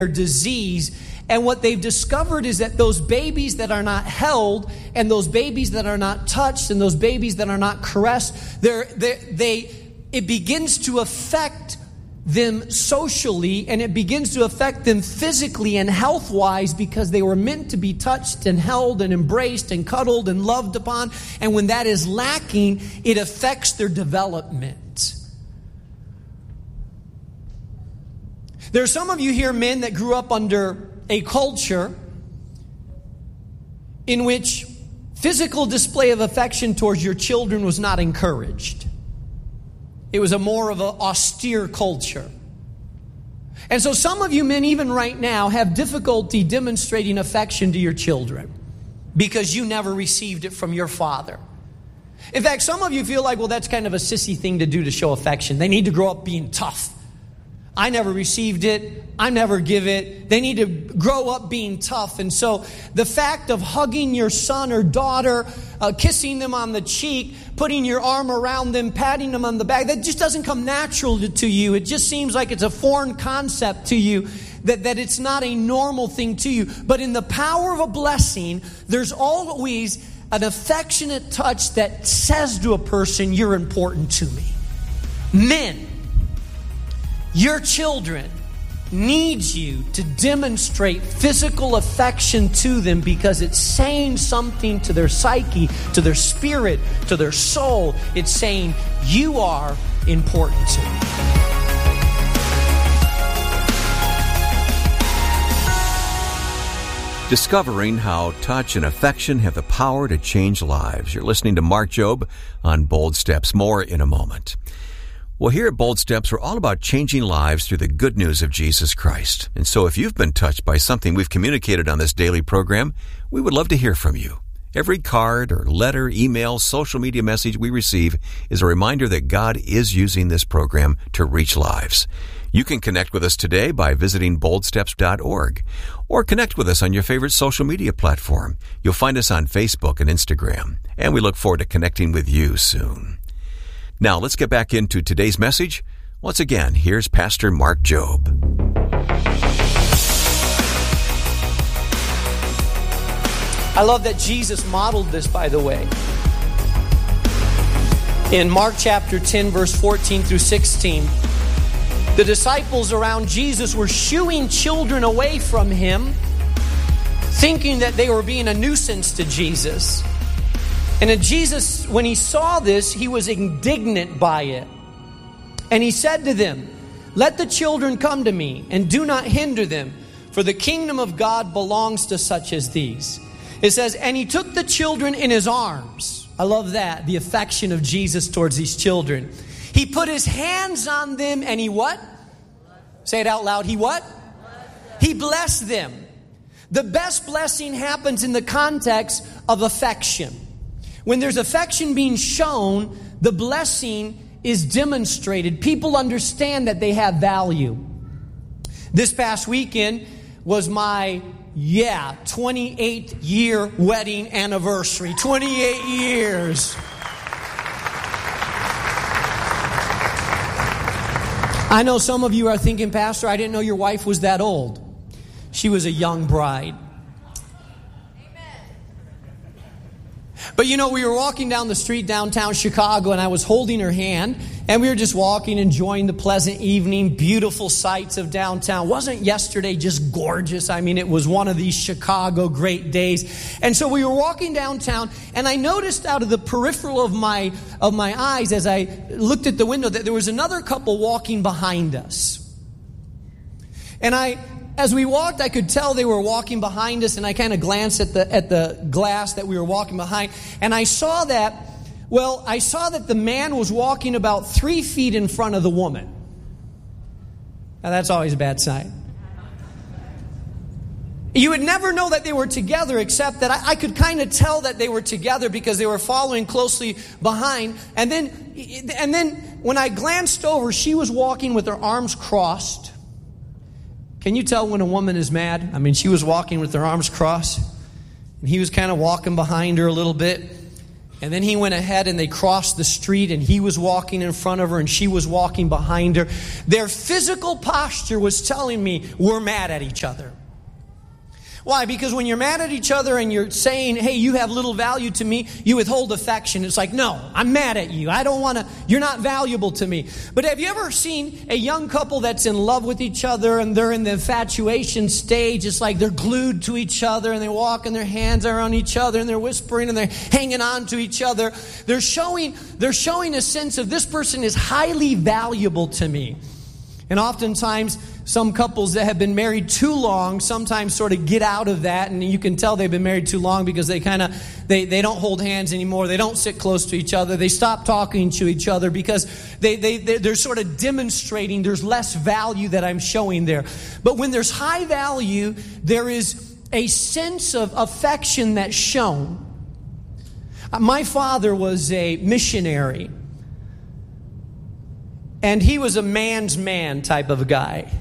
disease. And what they've discovered is that those babies that are not held, and those babies that are not touched, and those babies that are not caressed, it begins to affect them socially, and it begins to affect them physically and health-wise, because they were meant to be touched and held and embraced and cuddled and loved upon. And when that is lacking, it affects their development. There are some of you here, men, that grew up under a culture in which physical display of affection towards your children was not encouraged. It was a more of an austere culture. And so some of you men, even right now, have difficulty demonstrating affection to your children because you never received it from your father. In fact, some of you feel like, well, that's kind of a sissy thing to do to show affection. They need to grow up being tough. I never received it. I never give it. They need to grow up being tough. And so the fact of hugging your son or daughter, kissing them on the cheek, putting your arm around them, patting them on the back, that just doesn't come natural to you. It just seems like it's a foreign concept to you, that it's not a normal thing to you. But in the power of a blessing, there's always an affectionate touch that says to a person, you're important to me. Men, your children need you to demonstrate physical affection to them, because it's saying something to their psyche, to their spirit, to their soul. It's saying, you are important to me. Discovering how touch and affection have the power to change lives. You're listening to Mark Jobe on Bold Steps. More in a moment. Well, here at Bold Steps, we're all about changing lives through the good news of Jesus Christ. And so if you've been touched by something we've communicated on this daily program, we would love to hear from you. Every card or letter, email, social media message we receive is a reminder that God is using this program to reach lives. You can connect with us today by visiting boldsteps.org, or connect with us on your favorite social media platform. You'll find us on Facebook and Instagram, and we look forward to connecting with you soon. Now, let's get back into today's message. Once again, here's Pastor Mark Jobe. I love that Jesus modeled this, by the way. In Mark chapter 10, verse 14 through 16, the disciples around Jesus were shooing children away from him, thinking that they were being a nuisance to Jesus. And then Jesus, when he saw this, he was indignant by it. And he said to them, let the children come to me, and do not hinder them, for the kingdom of God belongs to such as these. It says, and he took the children in his arms. I love that, the affection of Jesus towards these children. He put his hands on them, and he what? Say it out loud. He what? He blessed them. The best blessing happens in the context of affection. When there's affection being shown, the blessing is demonstrated. People understand that they have value. This past weekend was my 28-year wedding anniversary. 28 years. I know some of you are thinking, Pastor, I didn't know your wife was that old. She was a young bride. But you know, we were walking down the street downtown Chicago, and I was holding her hand, and we were just walking, enjoying the pleasant evening, beautiful sights of downtown. Wasn't yesterday just gorgeous? I mean, it was one of these Chicago great days. And so we were walking downtown, and I noticed out of the peripheral of my eyes as I looked at the window that there was another couple walking behind us. And as we walked, I could tell they were walking behind us, and I kind of glanced at the glass that we were walking behind, and I saw that the man was walking about 3 feet in front of the woman. Now, that's always a bad sign. You would never know that they were together, except that I could kind of tell that they were together because they were following closely behind. And then when I glanced over, she was walking with her arms crossed. Can you tell when a woman is mad? I mean, she was walking with her arms crossed, and he was kind of walking behind her a little bit. And then he went ahead and they crossed the street, and he was walking in front of her and she was walking behind her. Their physical posture was telling me we're mad at each other. Why? Because when you're mad at each other and you're saying, hey, you have little value to me, you withhold affection. It's like, no, I'm mad at you. I don't want to, you're not valuable to me. But have you ever seen a young couple that's in love with each other and they're in the infatuation stage? It's like they're glued to each other and they walk and their hands are on each other and they're whispering and they're hanging on to each other. They're showing a sense of this person is highly valuable to me. And oftentimes, some couples that have been married too long sometimes sort of get out of that, and you can tell they've been married too long because they don't hold hands anymore. They don't sit close to each other. They stop talking to each other because they're sort of demonstrating there's less value that I'm showing there. But when there's high value, there is a sense of affection that's shown. My father was a missionary. And he was a man's man type of a guy.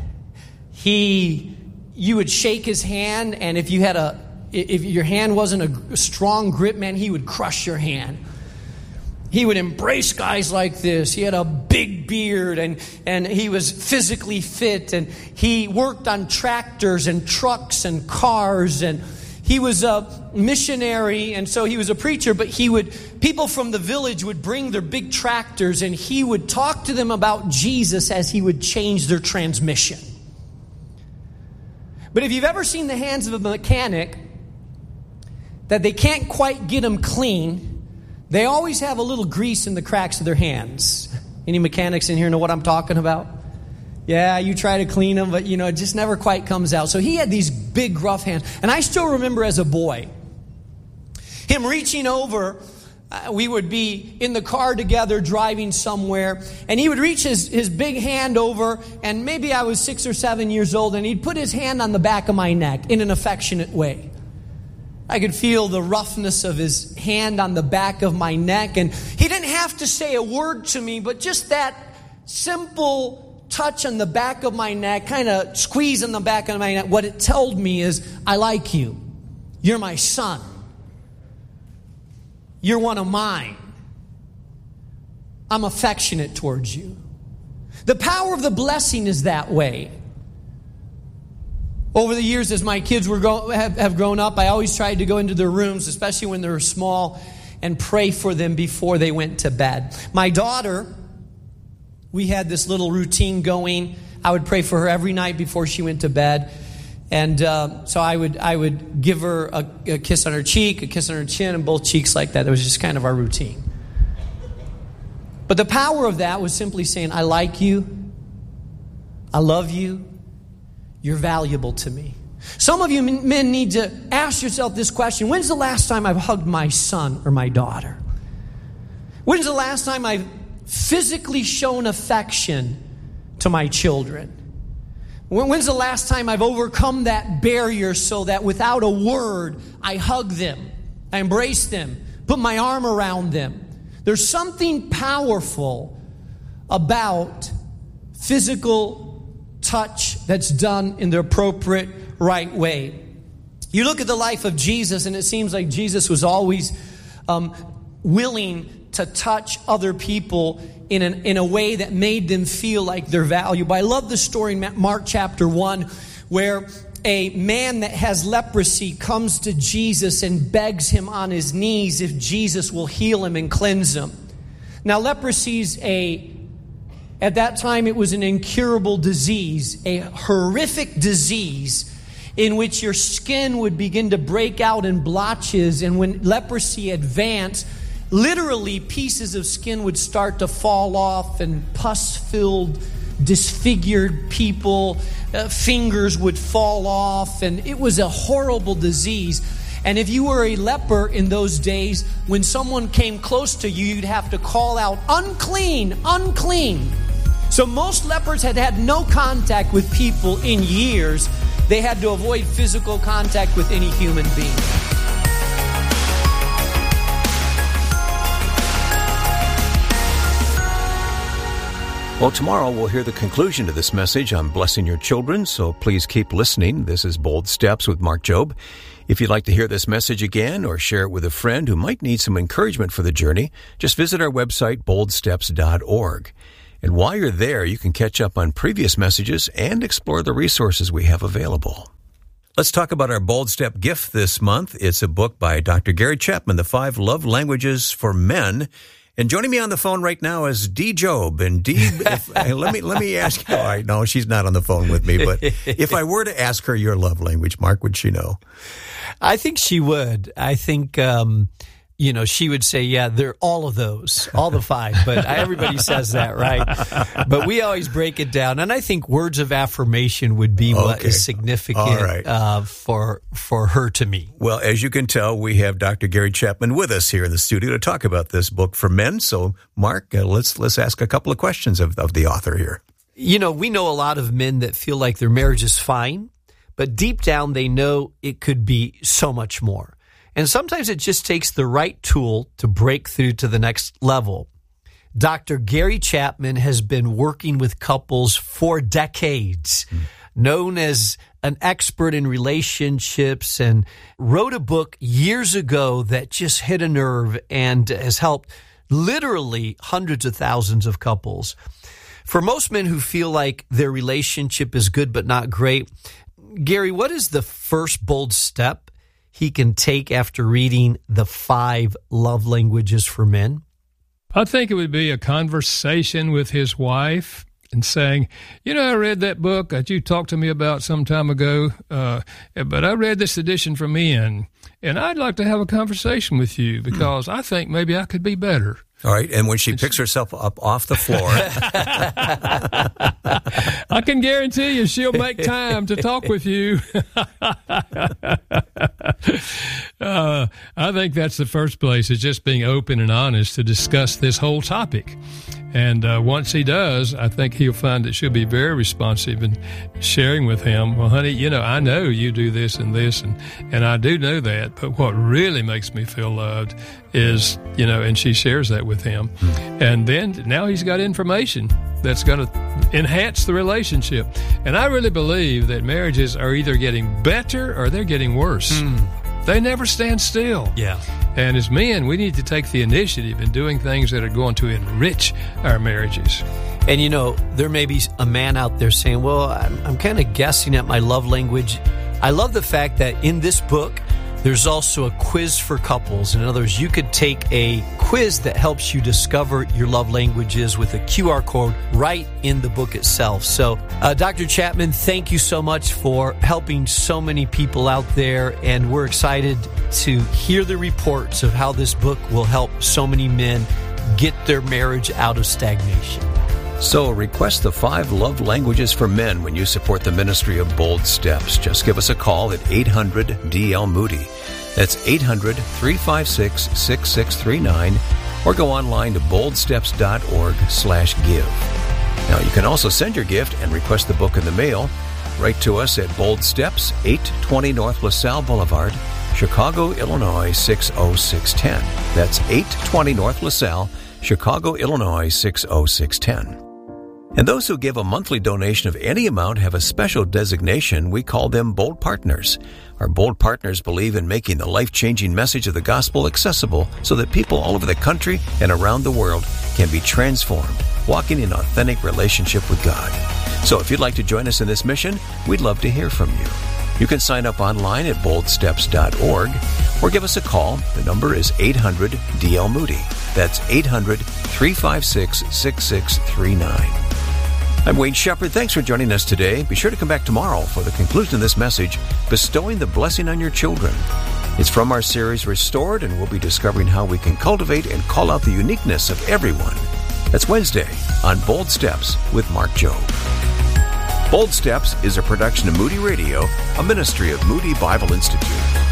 You would shake his hand, and if your hand wasn't a strong grip, man, he would crush your hand. He would embrace guys like this. He had a big beard, and he was physically fit, and he worked on tractors and trucks and cars, and he was a missionary, and so he was a preacher, but people from the village would bring their big tractors, and he would talk to them about Jesus as he would change their transmission. But if you've ever seen the hands of a mechanic, that they can't quite get them clean, they always have a little grease in the cracks of their hands. Any mechanics in here know what I'm talking about? Yeah, you try to clean them, but it just never quite comes out. So he had these big, rough hands. And I still remember as a boy, him reaching over, we would be in the car together driving somewhere, and he would reach his big hand over, and maybe I was 6 or 7 years old, and he'd put his hand on the back of my neck in an affectionate way. I could feel the roughness of his hand on the back of my neck, and he didn't have to say a word to me, but just that simple touch on the back of my neck, kind of squeeze on the back of my neck, what it told me is, I like you. You're my son. You're one of mine. I'm affectionate towards you. The power of the blessing is that way. Over the years, as my kids have grown up, I always tried to go into their rooms, especially when they were small, and pray for them before they went to bed. My daughter, we had this little routine going. I would pray for her every night before she went to bed. And so I would give her a kiss on her cheek, a kiss on her chin, and both cheeks like that. It was just kind of our routine. But the power of that was simply saying, I like you. I love you. You're valuable to me. Some of you men need to ask yourself this question. When's the last time I've hugged my son or my daughter? When's the last time I've physically shown affection to my children? When's the last time I've overcome that barrier so that without a word, I hug them, I embrace them, put my arm around them? There's something powerful about physical touch that's done in the appropriate right way. You look at the life of Jesus, and it seems like Jesus was always willing to touch other people in a way that made them feel like they're valuable. I love the story in Mark chapter 1 where a man that has leprosy comes to Jesus and begs him on his knees if Jesus will heal him and cleanse him. Now, leprosy's at that time it was an incurable disease, a horrific disease in which your skin would begin to break out in blotches, and when leprosy advanced, literally pieces of skin would start to fall off, and pus-filled, disfigured people, fingers would fall off, and it was a horrible disease. And if you were a leper in those days, when someone came close to you, you'd have to call out, unclean, unclean. So most lepers had had no contact with people in years. They had to avoid physical contact with any human being. Well, tomorrow we'll hear the conclusion to this message on blessing your children, so please keep listening. This is Bold Steps with Mark Jobe. If you'd like to hear this message again or share it with a friend who might need some encouragement for the journey, just visit our website, boldsteps.org. And while you're there, you can catch up on previous messages and explore the resources we have available. Let's talk about our Bold Step gift this month. It's a book by Dr. Gary Chapman, The 5 Love Languages for Men. And joining me on the phone right now is Dee Jobe. And Dee, let me ask you. All right, no, she's not on the phone with me. But if I were to ask her your love language, Mark, would she know? I think she would. I think, she would say, yeah, they're all of those, all the 5. But everybody says that, right? But we always break it down. And I think words of affirmation would be what is significant for her to me. Well, as you can tell, we have Dr. Gary Chapman with us here in the studio to talk about this book for men. So, Mark, let's ask a couple of questions of the author here. We know a lot of men that feel like their marriage is fine, but deep down they know it could be so much more. And sometimes it just takes the right tool to break through to the next level. Dr. Gary Chapman has been working with couples for decades, known as an expert in relationships, and wrote a book years ago that just hit a nerve and has helped literally hundreds of thousands of couples. For most men who feel like their relationship is good but not great, Gary, what is the first bold step he can take after reading The 5 Love Languages for Men? I think it would be a conversation with his wife and saying, I read that book that you talked to me about some time ago, but I read this edition for men, and I'd like to have a conversation with you because I think maybe I could be better. All right, and when she picks herself up off the floor... I can guarantee you she'll make time to talk with you. I think that's the first place, is just being open and honest to discuss this whole topic. And once he does, I think he'll find that she'll be very responsive and sharing with him, well, honey, I know you do this, and I do know that, but what really makes me feel loved is, and she shares that with him. And then now he's got information that's going to enhance the relationship. And I really believe that marriages are either getting better or they're getting worse. They never stand still. Yeah. And as men, we need to take the initiative in doing things that are going to enrich our marriages. And there may be a man out there saying, well, I'm kind of guessing at my love language. I love the fact that in this book, there's also a quiz for couples. In other words, you could take a quiz that helps you discover your love languages with a QR code right in the book itself. So, Dr. Chapman, thank you so much for helping so many people out there. And we're excited to hear the reports of how this book will help so many men get their marriage out of stagnation. So request the 5 love languages for men when you support the ministry of Bold Steps. Just give us a call at 800-DL-MOODY. That's 800-356-6639, or go online to boldsteps.org/give. Now, you can also send your gift and request the book in the mail. Write to us at Bold Steps, 820 North LaSalle Boulevard, Chicago, Illinois, 60610. That's 820 North LaSalle, Chicago, Illinois, 60610. And those who give a monthly donation of any amount have a special designation. We call them Bold Partners. Our Bold Partners believe in making the life-changing message of the gospel accessible so that people all over the country and around the world can be transformed, walking in authentic relationship with God. So if you'd like to join us in this mission, we'd love to hear from you. You can sign up online at boldsteps.org or give us a call. The number is 800-DL-MOODY. That's 800-356-6639. I'm Wayne Shepherd. Thanks for joining us today. Be sure to come back tomorrow for the conclusion of this message, Bestowing the Blessing on Your Children. It's from our series Restored, and we'll be discovering how we can cultivate and call out the uniqueness of everyone. That's Wednesday on Bold Steps with Mark Jobe. Bold Steps is a production of Moody Radio, a ministry of Moody Bible Institute.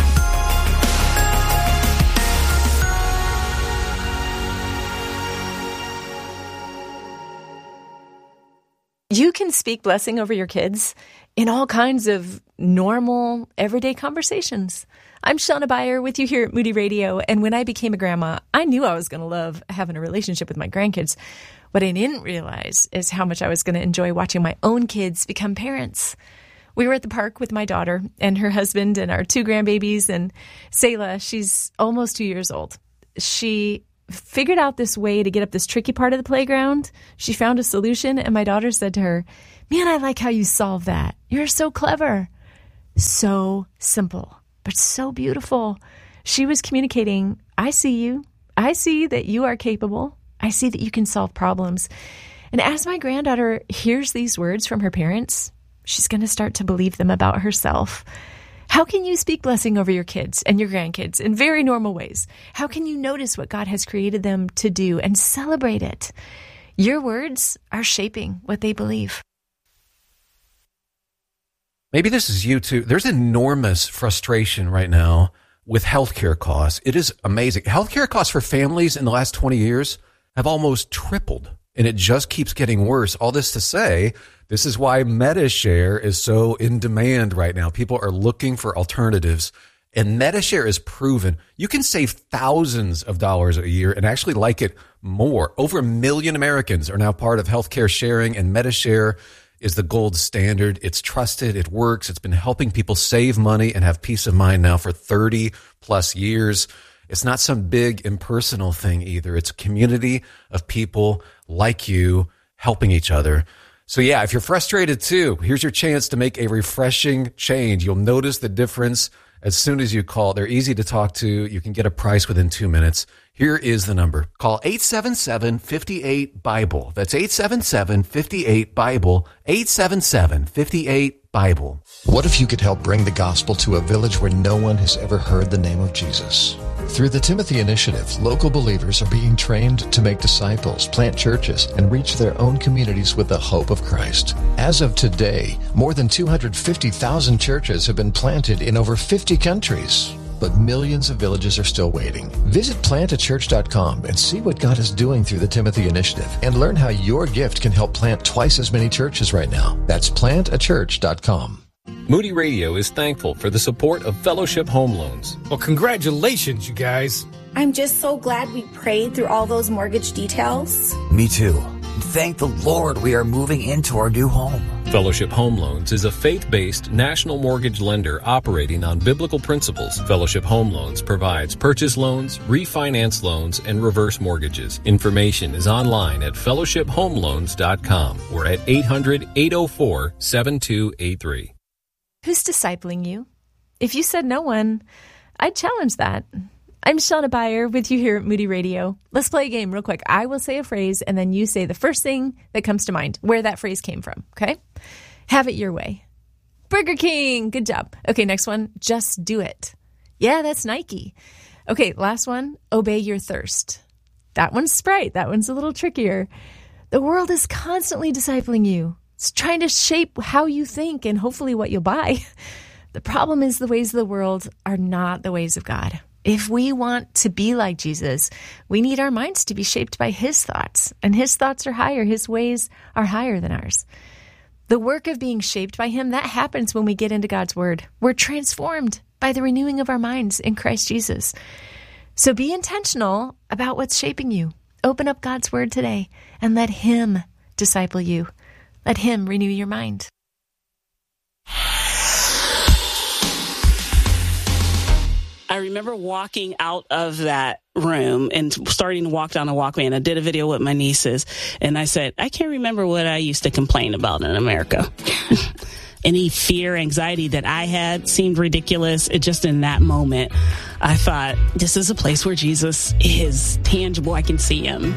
You can speak blessing over your kids in all kinds of normal, everyday conversations. I'm Shauna Beyer with you here at Moody Radio, and when I became a grandma, I knew I was going to love having a relationship with my grandkids. What I didn't realize is how much I was going to enjoy watching my own kids become parents. We were at the park with my daughter and her husband and our 2 grandbabies, and Selah, she's almost 2 years old. She figured out this way to get up this tricky part of the playground. She found a solution, and my daughter said to her, "Man, I like how you solve that. You're so clever." So simple, but so beautiful. She was communicating, "I see you. I see that you are capable. I see that you can solve problems." And as my granddaughter hears these words from her parents, she's going to start to believe them about herself. How can you speak blessing over your kids and your grandkids in very normal ways? How can you notice what God has created them to do and celebrate it? Your words are shaping what they believe. Maybe this is you too. There's enormous frustration right now with healthcare costs. It is amazing. Healthcare costs for families in the last 20 years have almost tripled, and it just keeps getting worse. All this to say, this is why MediShare is so in demand right now. People are looking for alternatives, and MediShare is proven. You can save thousands of dollars a year and actually like it more. Over 1 million Americans are now part of healthcare sharing, and MediShare is the gold standard. It's trusted. It works. It's been helping people save money and have peace of mind now for 30 plus years. It's not some big impersonal thing either. It's a community of people like you helping each other. So yeah, if you're frustrated too, here's your chance to make a refreshing change. You'll notice the difference as soon as you call. They're easy to talk to. You can get a price within 2 minutes. Here is the number. Call 877-58-BIBLE. That's 877-58-BIBLE. 877-58-BIBLE. What if you could help bring the gospel to a village where no one has ever heard the name of Jesus? Through the Timothy Initiative, local believers are being trained to make disciples, plant churches, and reach their own communities with the hope of Christ. As of today, more than 250,000 churches have been planted in over 50 countries. But millions of villages are still waiting. Visit plantachurch.com and see what God is doing through the Timothy Initiative and learn how your gift can help plant twice as many churches right now. That's plantachurch.com. Moody Radio is thankful for the support of Fellowship Home Loans. Well, congratulations, you guys. I'm just so glad we prayed through all those mortgage details. Me too. Thank the Lord we are moving into our new home. Fellowship Home Loans is a faith-based national mortgage lender operating on biblical principles. Fellowship Home Loans provides purchase loans, refinance loans, and reverse mortgages. Information is online at fellowshiphomeloans.com or at 800-804-7283. Who's discipling you? If you said no one, I'd challenge that. I'm Shauna Beyer with you here at Moody Radio. Let's play a game real quick. I will say a phrase, and then you say the first thing that comes to mind, where that phrase came from, okay? Have it your way. Burger King, good job. Okay, next one, just do it. Yeah, that's Nike. Okay, last one, obey your thirst. That one's Sprite. That one's a little trickier. The world is constantly discipling you. It's trying to shape how you think and hopefully what you'll buy. The problem is the ways of the world are not the ways of God. If we want to be like Jesus, we need our minds to be shaped by his thoughts. And his thoughts are higher. His ways are higher than ours. The work of being shaped by him, that happens when we get into God's word. We're transformed by the renewing of our minds in Christ Jesus. So be intentional about what's shaping you. Open up God's word today and let him disciple you. Let him renew your mind. I remember walking out of that room and starting to walk down the walkway, and I did a video with my nieces, and I said, I can't remember what I used to complain about in America. Any fear, anxiety that I had seemed ridiculous. It just in that moment, I thought, this is a place where Jesus is tangible. I can see him.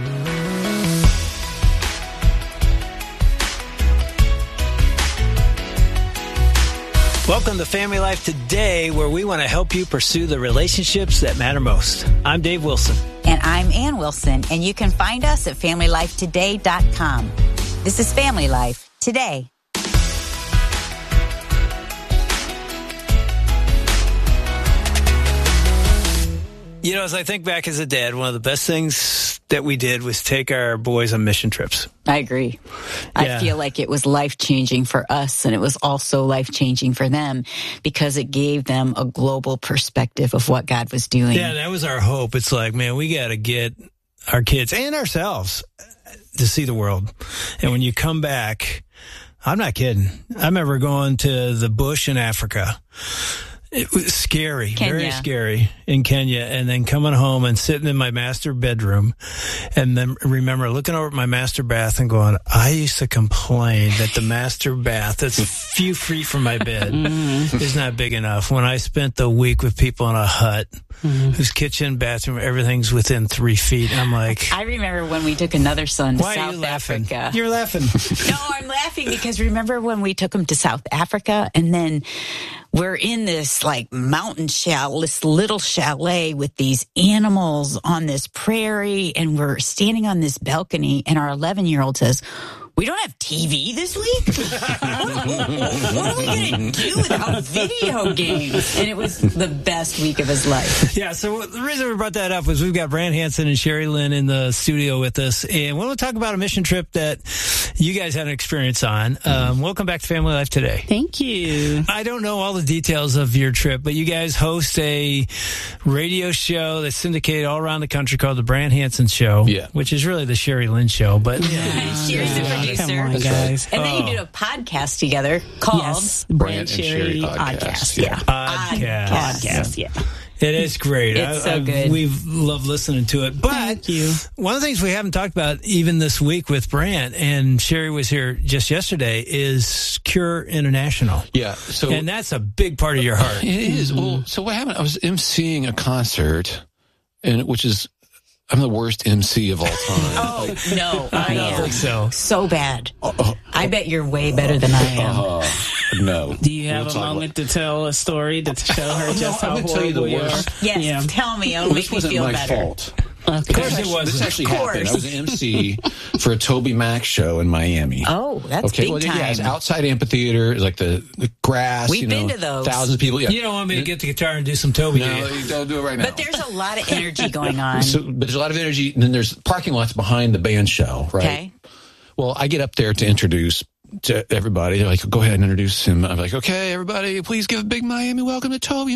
Welcome to Family Life Today, where we want to help you pursue the relationships that matter most. I'm Dave Wilson. And I'm Ann Wilson, and you can find us at FamilyLifeToday.com. This is Family Life Today. You know, as I think back as a dad, one of the best things that we did was take our boys on mission trips. I agree. Yeah. I feel like it was life-changing for us, and it was also life-changing for them because it gave them a global perspective of what God was doing. Yeah, that was our hope. It's like, man, we got to get our kids and ourselves to see the world. And when you come back, I'm not kidding. I remember going to the bush in Africa. It was scary, Kenya. Very scary in Kenya. And then coming home and sitting in my master bedroom. And then remember looking over at my master bath and going, I used to complain that the master bath that's a few feet from my bed is not big enough. When I spent the week with people in a hut whose kitchen, bathroom, everything's within 3 feet. I'm like, I remember when we took another son to why are South you laughing? Africa. You're laughing. No, I'm laughing because remember when we took him to South Africa and then we're in this like mountain chalet, this little chalet with these animals on this prairie, and we're standing on this balcony, and our 11-year-old says, we don't have TV this week? What are we going to do without video games? And it was the best week of his life. Yeah, so the reason we brought that up was we've got Brant Hansen and Sherry Lynn in the studio with us, and we want to talk about a mission trip that you guys had an experience on. Welcome back to Family Life Today. Thank you. I don't know all the details of your trip, but you guys host a radio show that's syndicated all around the country called The Brant Hansen Show, which is really the Sherry Lynn Show. But Sherry's the producer. Come on, guys. And then you did a podcast together called Brant and Sherry Podcast. Yeah. Podcast. Yeah. It is great. It's so good. We've loved listening to it. But Thank you. One of the things we haven't talked about even this week with Brant, and Sherry was here just yesterday, is Cure International. Yeah. And that's a big part of your heart. It is. Well, so what happened? I was emceeing a concert, which is, I'm the worst MC of all time. Oh, no, I am. think so bad. I bet you're way better than I am. No. Do you have a moment to tell a story to show her just how horrible you are? Yes, tell me. It'll make me feel better. This wasn't my fault. Of course it was. This actually happened. I was an MC for a Toby Mac show in Miami. Oh, that's big time. Yeah, it's outside amphitheater, like the grass. We've been to those. Thousands of people. Yeah. You don't want me to get the guitar and do some Toby? No, you don't do it right now. But there's a lot of energy going on. But there's a lot of energy, and then there's parking lots behind the band show, right? Okay. Well, I get up there to introduce to everybody. They're like, go ahead and introduce him. I'm like, okay, everybody, please give a big Miami welcome to Toby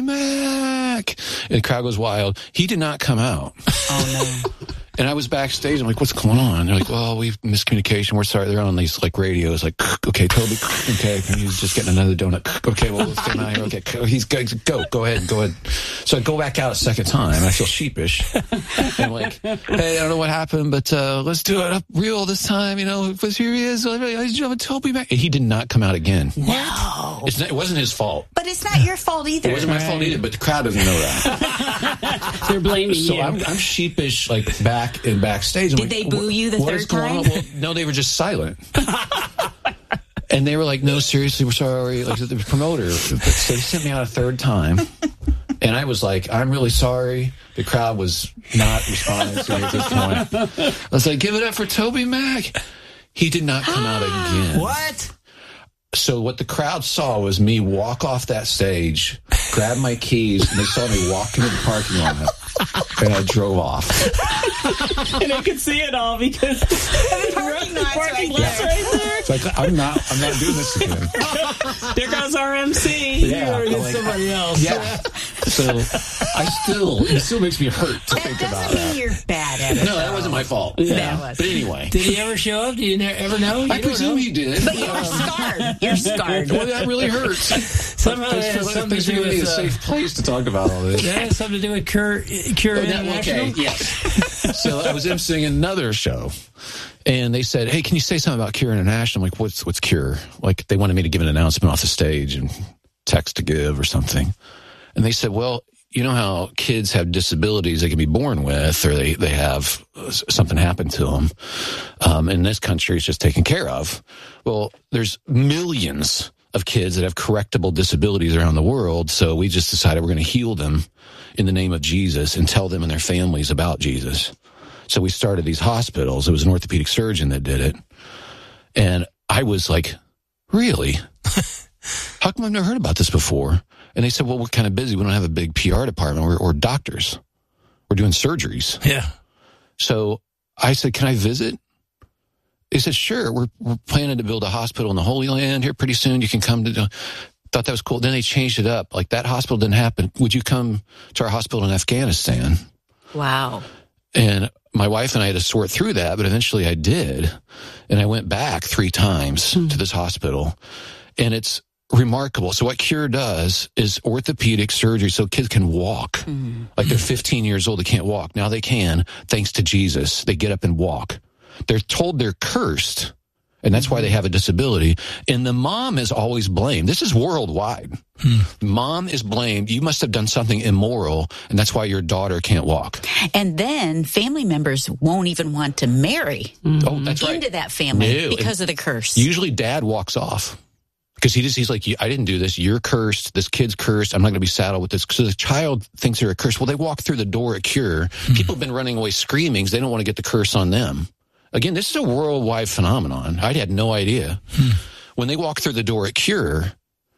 Mac. And the crowd goes wild. He did not come out. Oh, no. And I was backstage. I'm like, what's going on? They're like, well, we've miscommunication. We're sorry. They're on these like radios. Like, okay, Toby. Okay, he's just getting another donut. Okay, well, let's get him out here. Okay, he's go ahead. So I go back out a second time. I feel sheepish. And I'm like, hey, I don't know what happened, but let's do it up real this time. You know, because here he is. Toby Mac. And he did not come out again. No. It wasn't his fault. But it's not your fault either. It wasn't my fault either, but the crowd doesn't know that. They're blaming So you. I'm sheepish, like back in backstage. Did they boo you the third time? Well, no, they were just silent. And they were like, no, seriously, we're sorry. Like the promoter. So they sent me out a third time. And I was like, I'm really sorry. The crowd was not responding to me at this point. I was like, give it up for Toby Mac. He did not come out again. What? So what the crowd saw was me walk off that stage, grab my keys, and they saw me walk into the parking lot. And I drove off. And I could see it all because the parking lot's right there. It's like, I'm not doing this again. There goes our MC. Yeah, You're like, somebody else. Yeah. So it still makes me hurt to think about That doesn't that. mean you're bad at it. No, that wasn't my fault. That was. But anyway. Did he ever show up? Do you ever know? I presume he did. But you were scarred. You're scarred. Well, that really hurts. Somehow it has something to do with a safe place to talk about all this. That has something to do with Cure International? Okay, yes. So I was emceeing another show, and they said, hey, can you say something about Cure International? I'm like, what's Cure? Like, they wanted me to give an announcement off the stage and text to give or something. And they said, well, you know how kids have disabilities they can be born with, or they have something happen to them. In this country, it's just taken care of. Well, there's millions of kids that have correctable disabilities around the world, so we just decided we're going to heal them in the name of Jesus and tell them and their families about Jesus. So we started these hospitals. It was an orthopedic surgeon that did it. And I was like, really? How come I've never heard about this before? And they said, well, we're kind of busy. We don't have a big PR department or doctors. We're doing surgeries. Yeah. So I said, can I visit? They said, sure. We're planning to build a hospital in the Holy Land here pretty soon. You can come to... Thought that was cool. Then they changed it up. Like, that hospital didn't happen. Would you come to our hospital in Afghanistan? Wow. And my wife and I had to sort through that, but eventually I did. And I went back 3 times to this hospital. And it's remarkable. So what Cure does is orthopedic surgery so kids can walk. Like they're 15 years old, they can't walk. Now they can, thanks to Jesus. They get up and walk. They're told they're cursed, and that's why they have a disability. And the mom is always blamed. This is worldwide. Mom is blamed. You must have done something immoral, and that's why your daughter can't walk. And then family members won't even want to marry That's right. into that family because of the curse. Usually dad walks off. Because he's like, I didn't do this. You're cursed. This kid's cursed. I'm not going to be saddled with this. So the child thinks they're a curse. Well, they walk through the door at Cure. People have been running away screaming because they don't want to get the curse on them. Again, this is a worldwide phenomenon. I had no idea. When they walk through the door at Cure,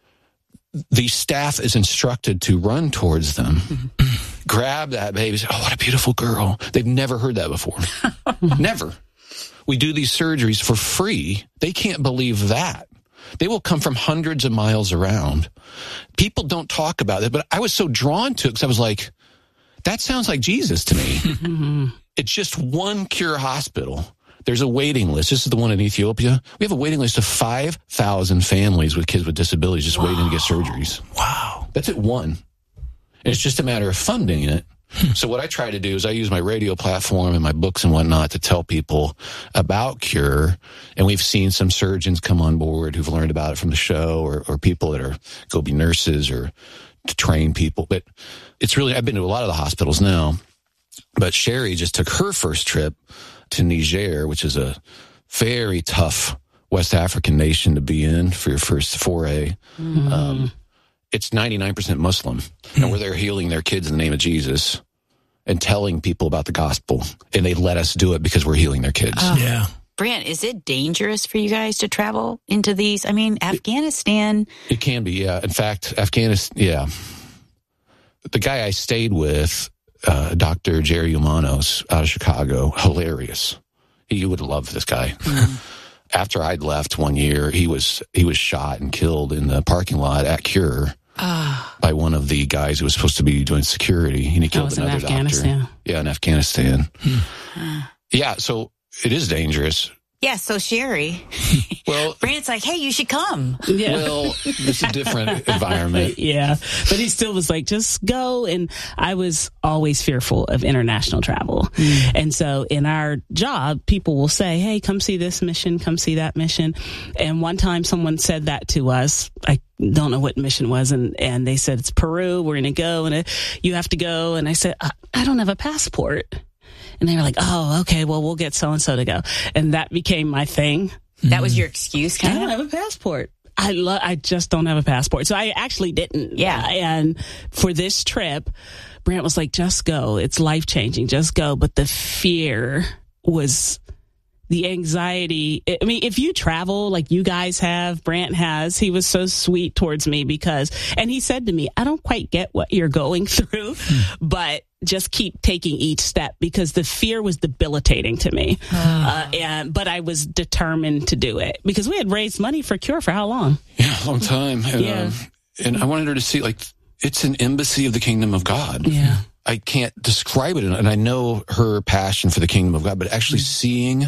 the staff is instructed to run towards them, grab that baby, say, oh, what a beautiful girl. They've never heard that before. Never. We do these surgeries for free. They can't believe that. They will come from hundreds of miles around. People don't talk about it, but I was so drawn to it because I was like, that sounds like Jesus to me. It's just one Cure hospital. There's a waiting list. This is the one in Ethiopia. We have a waiting list of 5,000 families with kids with disabilities just waiting to get surgeries. Wow. That's at one. And it's just a matter of funding it. So what I try to do is I use my radio platform and my books and whatnot to tell people about Cure. And we've seen some surgeons come on board who've learned about it from the show or people that are go be nurses or to train people. But it's really, I've been to a lot of the hospitals now. But Sherry just took her first trip to Niger, which is a very tough West African nation to be in for your first foray. It's 99% Muslim, and where they're healing their kids in the name of Jesus and telling people about the gospel, and they let us do it because we're healing their kids. Brant, is it dangerous for you guys to travel into these? I mean, Afghanistan. It can be, yeah. In fact, Afghanistan, the guy I stayed with, Dr. Jerry Umanos out of Chicago, hilarious. You would love this guy. After I'd left one year, he was shot and killed in the parking lot at Cure by one of the guys who was supposed to be doing security, and he killed another doctor. Yeah, in Afghanistan. Yeah, so it is dangerous. Yeah, so Sherry, Brant's like, hey, you should come. Well, it's a different environment. But he still was like, just go. And I was always fearful of international travel. And so in our job, people will say, hey, come see this mission, come see that mission. And one time someone said that to us. I don't know what mission was. And they said, it's Peru. We're going to go. And you have to go. And I said, I don't have a passport. And they were like, oh, okay, well, we'll get so-and-so to go. And that became my thing. That was your excuse, kind of? I don't have a passport. I just don't have a passport. So I actually didn't. Yeah. And for this trip, Brant was like, just go. It's life-changing. Just go. But the fear was the anxiety. I mean, if you travel like you guys have, Brant has, he was so sweet towards me and he said to me, I don't quite get what you're going through, but just keep taking each step because the fear was debilitating to me. But I was determined to do it because we had raised money for Cure for how long? Yeah, a long time. And, and I wanted her to see, like, it's an embassy of the kingdom of God. Yeah. I can't describe it, and I know her passion for the kingdom of God, but actually seeing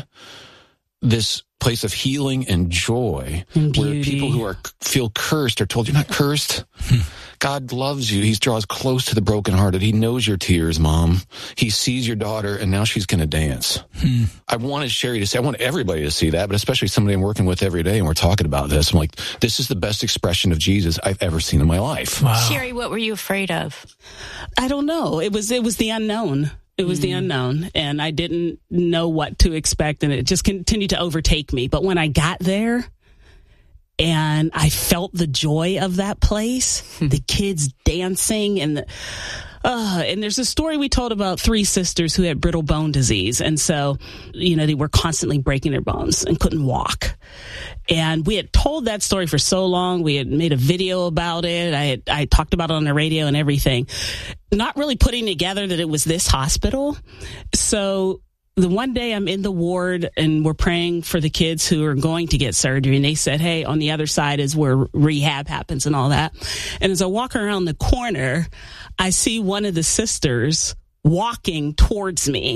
this place of healing and joy where people who feel cursed are told, you're not cursed. God loves you. He draws close to the brokenhearted. He knows your tears, Mom. He sees your daughter, and now she's going to dance. I wanted Sherry to say, I want everybody to see that, but especially somebody I'm working with every day, and we're talking about this. I'm like, this is the best expression of Jesus I've ever seen in my life. Wow. Sherry, what were you afraid of? I don't know. It was the unknown. It was the unknown, and I didn't know what to expect, and it just continued to overtake me. But when I got there and I felt the joy of that place, the kids dancing, and there's a story we told about 3 sisters who had brittle bone disease. And so, they were constantly breaking their bones and couldn't walk. And we had told that story for so long. We had made a video about it. I talked about it on the radio and everything, not really putting together that it was this hospital. So the one day I'm in the ward and we're praying for the kids who are going to get surgery. And they said, hey, on the other side is where rehab happens and all that. And as I walk around the corner, I see one of the sisters walking towards me.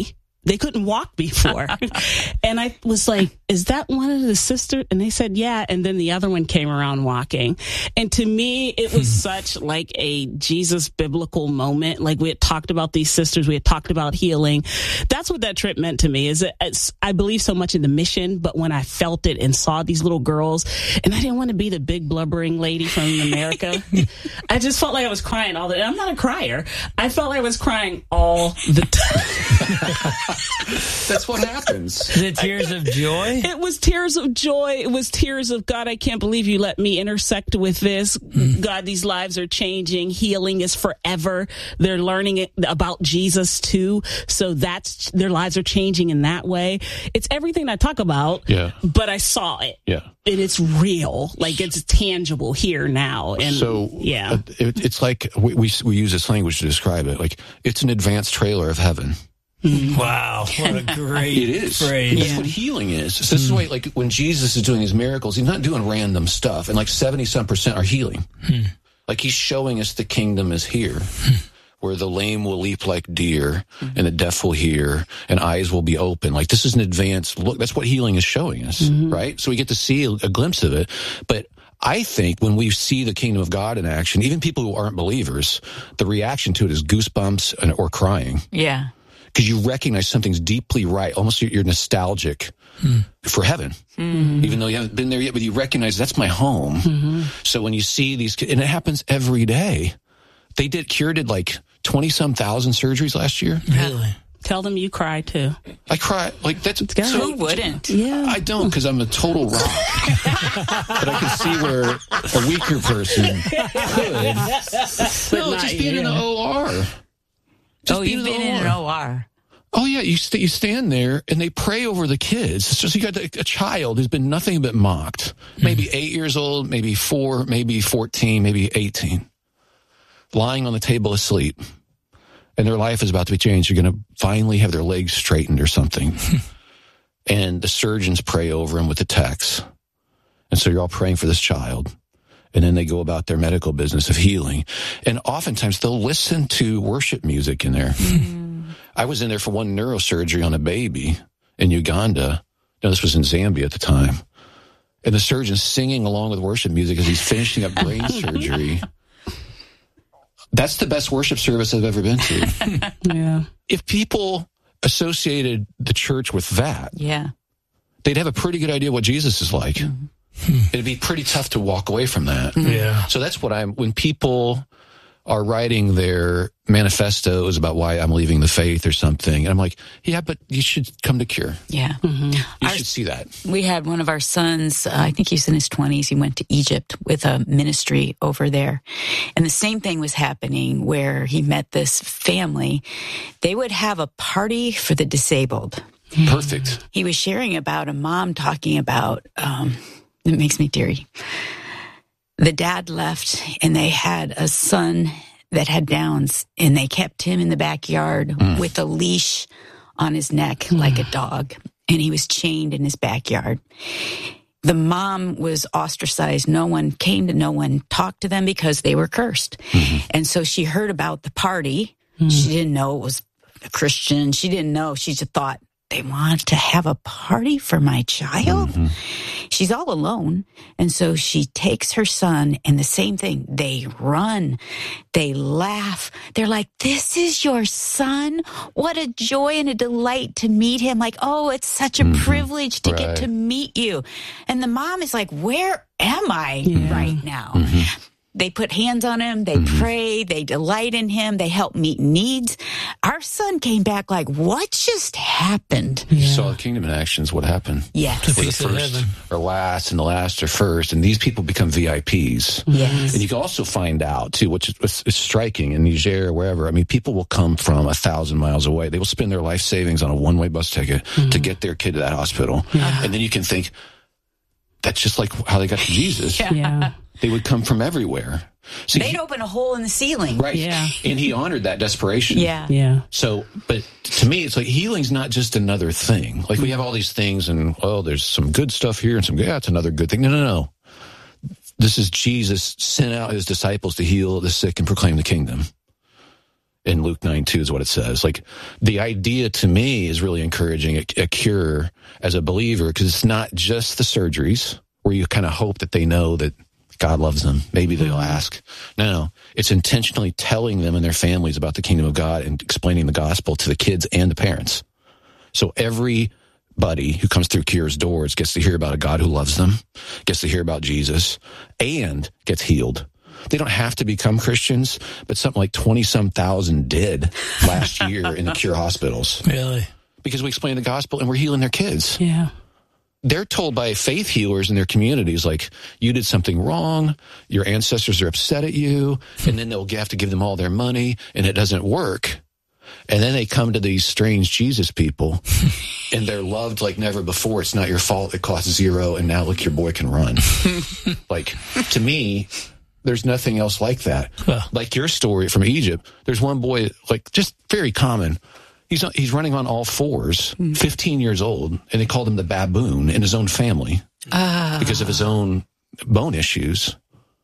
they couldn't walk before. And I was like, is that one of the sisters? And they said, yeah. And then the other one came around walking. And to me, it was such like a Jesus biblical moment. Like we had talked about these sisters. We had talked about healing. That's what that trip meant to me is I believe so much in the mission, but when I felt it and saw these little girls, and I didn't want to be the big blubbering lady from America. I just felt like I was crying all the time. I'm not a crier. I felt like I was crying all the time. That's what happens. The tears of joy? It was tears of joy. It was tears of, God, I can't believe you let me intersect with this. God, these lives are changing. Healing is forever. They're learning about Jesus too. So that's, their lives are changing in that way. It's everything I talk about, but I saw it. Yeah. And it's real. Like it's tangible here now. And so, it's like we use this language to describe it. Like it's an advanced trailer of heaven. Wow, what a great it is. phrase. That's what healing is. So this is why, like, when Jesus is doing his miracles, he's not doing random stuff. And like 70-some% are healing. Like he's showing us the kingdom is here, where the lame will leap like deer, and the deaf will hear, and eyes will be open. Like this is an advanced look. That's what healing is showing us, right? So we get to see a glimpse of it. But I think when we see the kingdom of God in action, even people who aren't believers, the reaction to it is goosebumps or crying. Yeah. Because you recognize something's deeply right. Almost you're nostalgic for heaven. Even though you haven't been there yet, but you recognize that's my home. So when you see these, and it happens every day. They cured like 20-some thousand surgeries last year. Really? Tell them you cry too. I cry. Like that's who wouldn't? Yeah. I don't, because I'm a total rock. But I can see where a weaker person could. No, just being in the OR. You've been in an OR. Oh, yeah. You stand there, and they pray over the kids. It's just you got a child who's been nothing but mocked. Maybe 8 years old, maybe 4, maybe 14, maybe 18. Lying on the table asleep. And their life is about to be changed. You're going to finally have their legs straightened or something. And the surgeons pray over them with the text. And so you're all praying for this child. And then they go about their medical business of healing. And oftentimes they'll listen to worship music in there. I was in there for one neurosurgery on a baby in Uganda. No, this was in Zambia at the time. And the surgeon's singing along with worship music as he's finishing up brain surgery. That's the best worship service I've ever been to. Yeah. If people associated the church with that, they'd have a pretty good idea what Jesus is like. It'd be pretty tough to walk away from that. Yeah. So that's what when people are writing their manifestos about why I'm leaving the faith or something, and I'm like, yeah, but you should come to Cure. Yeah. You should see that. We had one of our sons, I think he's in his 20s, he went to Egypt with a ministry over there. And the same thing was happening where he met this family. They would have a party for the disabled. Perfect. He was sharing about a mom talking about, it makes me teary. The dad left, and they had a son that had Downs, and they kept him in the backyard with a leash on his neck like a dog, and he was chained in his backyard. The mom was ostracized. No one came to, no one talked to them because they were cursed. And so she heard about the party. She didn't know it was a Christian. She didn't know. She just thought, they want to have a party for my child? She's all alone. And so she takes her son, and the same thing. They run. They laugh. They're like, this is your son? What a joy and a delight to meet him. Like, oh, it's such a privilege to get to meet you. And the mom is like, where am I right now? They put hands on him. They pray. They delight in him. They help meet needs. Our son came back like, what just happened? You saw the kingdom in action is what happened. Yeah. Where the first or last and the last are first. And these people become VIPs. Yes. And you can also find out, too, which is striking in Niger or wherever. I mean, people will come from 1,000 miles away. They will spend their life savings on a one-way bus ticket to get their kid to that hospital. And then you can think, that's just like how they got to Jesus. They would come from everywhere. So they'd open a hole in the ceiling. Right. Yeah. And he honored that desperation. Yeah. So, but to me, it's like healing's not just another thing. Like we have all these things and, there's some good stuff here and it's another good thing. No. This is Jesus sent out his disciples to heal the sick and proclaim the kingdom. in Luke 9:2 is what it says. Like, the idea to me is really encouraging a cure as a believer, because it's not just the surgeries where you kind of hope that they know that God loves them. Maybe they'll ask. No, it's intentionally telling them and their families about the kingdom of God and explaining the gospel to the kids and the parents. So everybody who comes through Cure's doors gets to hear about a God who loves them, gets to hear about Jesus, and gets healed. They don't have to become Christians, but something like 20-some thousand did last year in the Cure hospitals. Really? Because we explain the gospel and we're healing their kids. Yeah. They're told by faith healers in their communities, like, you did something wrong, your ancestors are upset at you, and then they'll have to give them all their money, and it doesn't work. And then they come to these strange Jesus people, and they're loved like never before. It's not your fault. It costs $0, and now, look, your boy can run. Like, to me, there's nothing else like that. Like your story from Egypt, there's one boy, like, just very common. He's running on all fours, 15 years old, and they called him the baboon in his own family because of his own bone issues.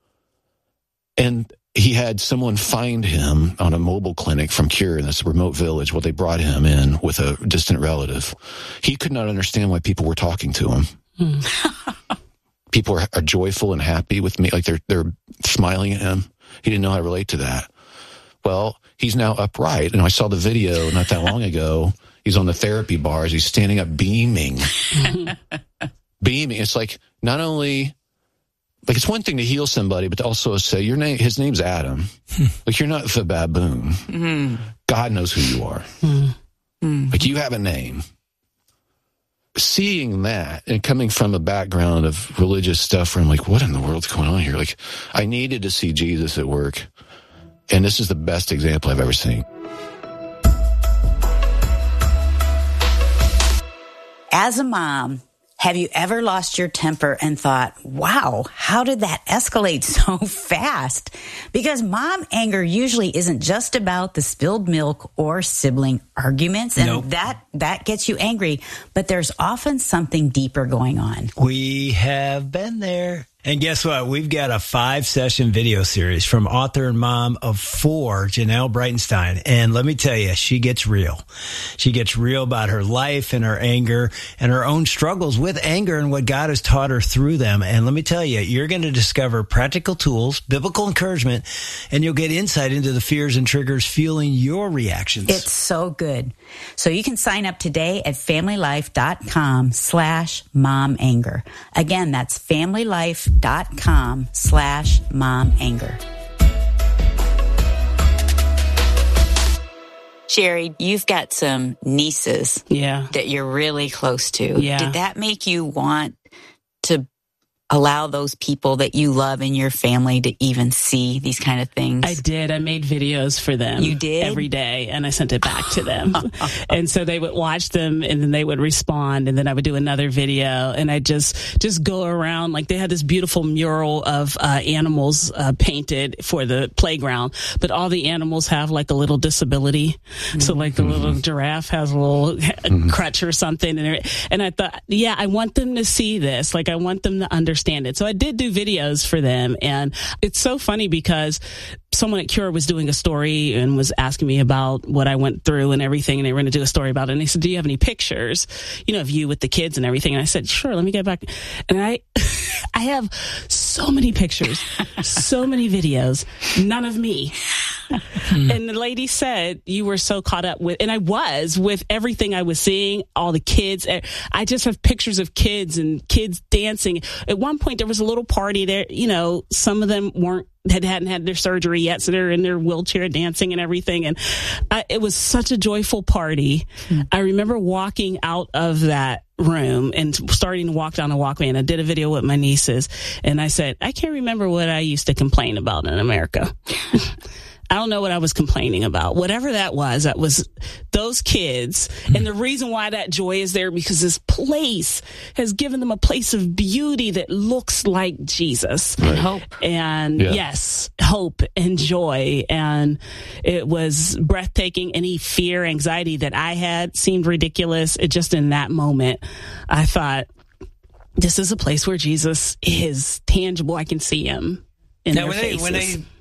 And he had someone find him on a mobile clinic from Cure in this remote village. Well, they brought him in with a distant relative. He could not understand why people were talking to him. People are joyful and happy with me, like they're smiling at him. He didn't know how to relate to that. Well, he's now upright, and I saw the video not that long ago. He's on the therapy bars. He's standing up beaming. Beaming. It's like, not only, like, it's one thing to heal somebody, but to also say, his name's Adam. Like, you're not the baboon. God knows who you are. Like, you have a name. Seeing that and coming from a background of religious stuff where I'm like, what in the world's going on here? Like, I needed to see Jesus at work. And this is the best example I've ever seen. As a mom, have you ever lost your temper and thought, wow, how did that escalate so fast? Because mom anger usually isn't just about the spilled milk or sibling arguments, and that gets you angry, but there's often something deeper going on. We have been there. And guess what? We've got a 5-session video series from author and mom of 4, Janelle Breitenstein. And let me tell you, she gets real. She gets real about her life and her anger and her own struggles with anger and what God has taught her through them. And let me tell you, you're going to discover practical tools, biblical encouragement, and you'll get insight into the fears and triggers fueling your reactions. It's so good. So you can sign up today at familylife.com/momanger. Again, that's familylife.com/momanger. Sherry, you've got some nieces that you're really close to. Yeah. Did that make you want to allow those people that you love in your family to even see these kind of things? I did. I made videos for them. You did? Every day, and I sent it back to them. And so they would watch them, and then they would respond, and then I would do another video, and I just go around. Like, they had this beautiful mural of animals painted for the playground, but all the animals have like a little disability. So like the little giraffe has a little crutch or something, and I thought, I want them to see this. Like, I want them to understand it. So I did do videos for them, and it's so funny because someone at Cure was doing a story and was asking me about what I went through and everything, and they were going to do a story about it. And they said, do you have any pictures, of you with the kids and everything? And I said, sure, let me get back. And I have so many pictures, so many videos, none of me. And the lady said, you were so caught up with, and I was, with everything I was seeing, all the kids. I just have pictures of kids and kids dancing. At one point, there was a little party there. Some of them hadn't had their surgery yet, so they're in their wheelchair dancing and everything. And it was such a joyful party. I remember walking out of that room and starting to walk down the walkway, and I did a video with my nieces, and I said, I can't remember what I used to complain about in America. I don't know what I was complaining about. Whatever that was those kids. And the reason why that joy is there, because this place has given them a place of beauty that looks like Jesus. Right. Hope. And yes, hope and joy. And it was breathtaking. Any fear, anxiety that I had seemed ridiculous. It just, in that moment, I thought, this is a place where Jesus is tangible. I can see him in their faces.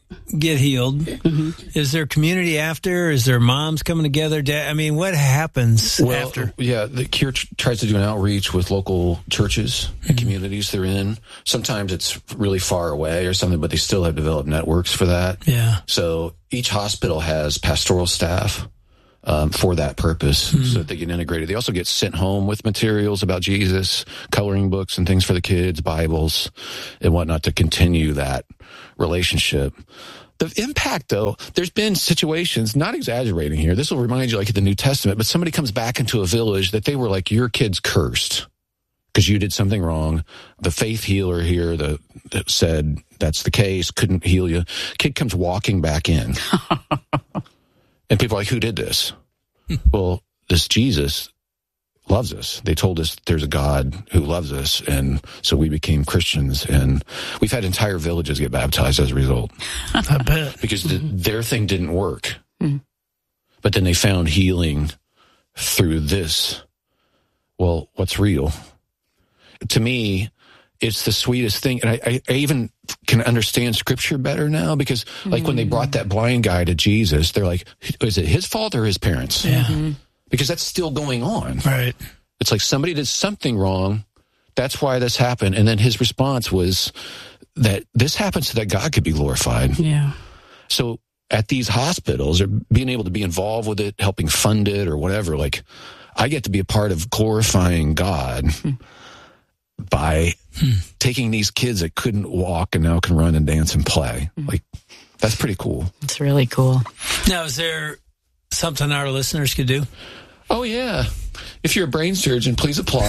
get healed. Is there community after? Is there moms coming together? I mean, what happens after? Yeah, the Cure tries to do an outreach with local churches and communities they're in. Sometimes it's really far away or something, but they still have developed networks for that. Yeah. So each hospital has pastoral staff for that purpose so that they get integrated. They also get sent home with materials about Jesus, coloring books and things for the kids, Bibles and whatnot to continue that relationship. The impact, though, there's been situations, not exaggerating here, this will remind you like in the New Testament, but somebody comes back into a village that they were like, your kid's cursed because you did something wrong. The faith healer here that said that's the case, couldn't heal you. Kid comes walking back in. And people are like, who did this? Well, this Jesus loves us. They told us there's a God who loves us. And so we became Christians. And we've had entire villages get baptized as a result. I bet. Because their thing didn't work. But then they found healing through this. Well, what's real? To me, it's the sweetest thing. And I even can understand Scripture better now because, like, when they brought that blind guy to Jesus, they're like, is it his fault or his parents? Yeah. Because that's still going on. Right. It's like somebody did something wrong. That's why this happened. And then his response was that this happened so that God could be glorified. Yeah. So at these hospitals, or being able to be involved with it, helping fund it or whatever, like, I get to be a part of glorifying God by taking these kids that couldn't walk and now can run and dance and play. Like, that's pretty cool. It's really cool. Now, is there something our listeners could do? Oh, yeah. If you're a brain surgeon, please apply.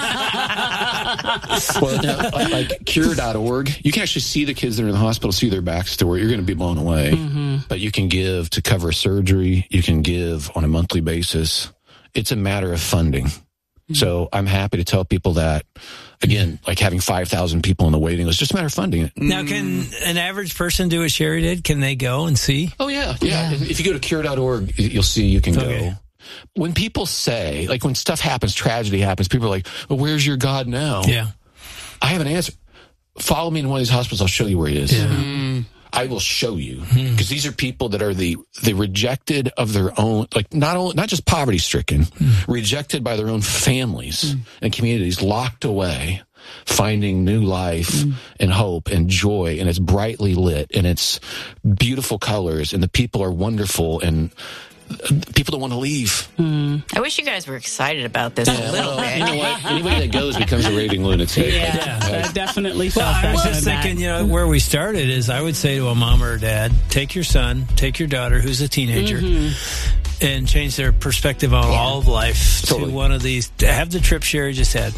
Well, now, like cure.org, you can actually see the kids that are in the hospital, see their backstory. You're going to be blown away. But you can give to cover surgery. You can give on a monthly basis. It's a matter of funding. So I'm happy to tell people that, again, like having 5,000 people in the waiting list, just a matter of funding it. Now, can an average person do what Sherry did? Can they go and see? Oh, yeah. If you go to cure.org, you'll see you can go. When people say, like when stuff happens, tragedy happens, people are like, well, where's your God now? Yeah. I have an answer. Follow me in one of these hospitals. I'll show you where he is. Yeah. I will show you, because these are people that are the rejected of their own, like not just poverty stricken, rejected by their own families and communities, locked away, finding new life and hope and joy, and it's brightly lit and it's beautiful colors and the people are wonderful and people don't want to leave. I wish you guys were excited about this a little bit. You know what? Anybody that goes becomes a raving lunatic. I definitely felt I was just thinking, where we started is I would say to a mom or a dad, take your son, take your daughter who's a teenager, and change their perspective on all of life to one of these. Have the trip Sherry just had.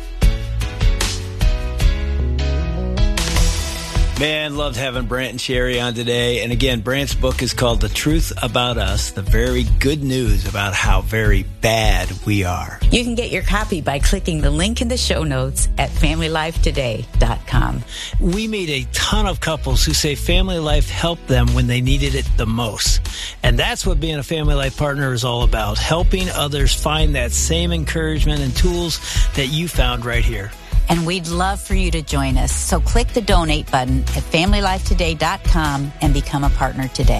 Man, loved having Brant and Sherry on today. And again, Brant's book is called The Truth About Us, the very good news about how very bad we are. You can get your copy by clicking the link in the show notes at FamilyLifeToday.com. We meet a ton of couples who say Family Life helped them when they needed it the most. And that's what being a Family Life partner is all about, helping others find that same encouragement and tools that you found right here. And we'd love for you to join us. So click the donate button at FamilyLifeToday.com and become a partner today.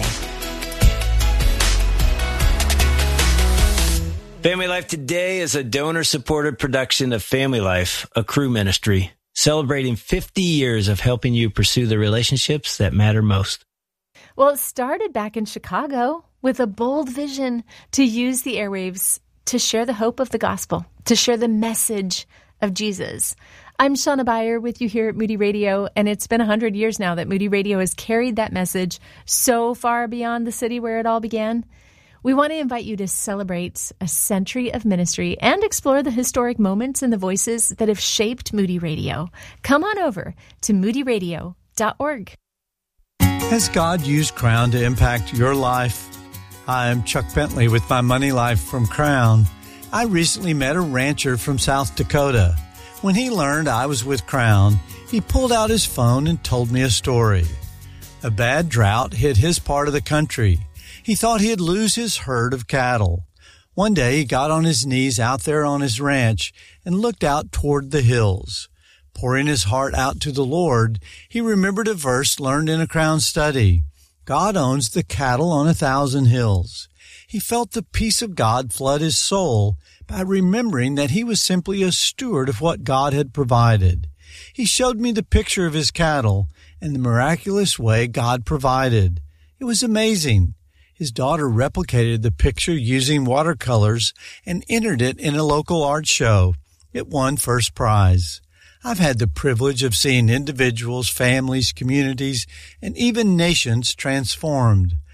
Family Life Today is a donor-supported production of Family Life, a Cru ministry, celebrating 50 years of helping you pursue the relationships that matter most. Well, it started back in Chicago with a bold vision to use the airwaves to share the hope of the gospel, to share the message of Jesus. I'm Shauna Beyer with you here at Moody Radio, and it's been 100 years now that Moody Radio has carried that message so far beyond the city where it all began. We want to invite you to celebrate a century of ministry and explore the historic moments and the voices that have shaped Moody Radio. Come on over to moodyradio.org. Has God used Crown to impact your life? Hi, I'm Chuck Bentley with My Money Life from Crown. I recently met a rancher from South Dakota. When he learned I was with Crown, he pulled out his phone and told me a story. A bad drought hit his part of the country. He thought he'd lose his herd of cattle. One day he got on his knees out there on his ranch and looked out toward the hills. Pouring his heart out to the Lord, he remembered a verse learned in a Crown study. God owns the cattle on 1,000 hills. He felt the peace of God flood his soul by remembering that he was simply a steward of what God had provided. He showed me the picture of his cattle and the miraculous way God provided. It was amazing. His daughter replicated the picture using watercolors and entered it in a local art show. It won first prize. I've had the privilege of seeing individuals, families, communities, and even nations transformed.